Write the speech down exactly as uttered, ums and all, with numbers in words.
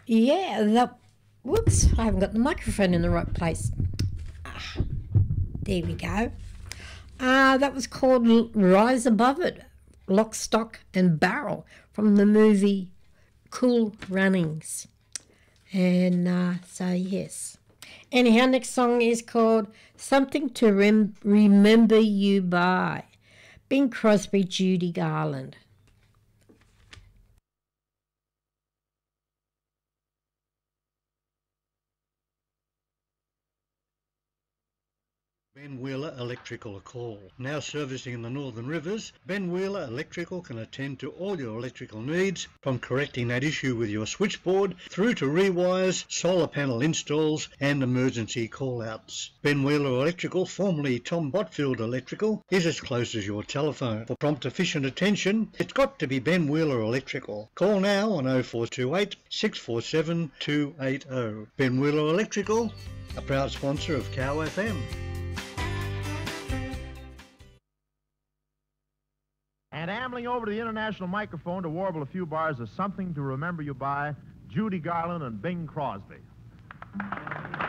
Yeah, that. Whoops, I haven't got the microphone in the right place. Ah, there we go. Uh, that was called L- Rise Above It, Lock, Stock and Barrel from the movie Cool Runnings. And uh, so, yes. Anyhow, next song is called Something to Rem- Remember You By. Bing Crosby, Judy Garland. Ben Wheeler Electrical call. Now servicing in the Northern Rivers, Ben Wheeler Electrical can attend to all your electrical needs, from correcting that issue with your switchboard through to rewires, solar panel installs and emergency call-outs. Ben Wheeler Electrical, formerly Tom Botfield Electrical, is as close as your telephone. For prompt efficient attention, it's got to be Ben Wheeler Electrical. Call now on oh four two eight, six four seven, two eight oh. Ben Wheeler Electrical, a proud sponsor of Cow F M. And ambling over to the international microphone to warble a few bars of Something to Remember You By, Judy Garland and Bing Crosby.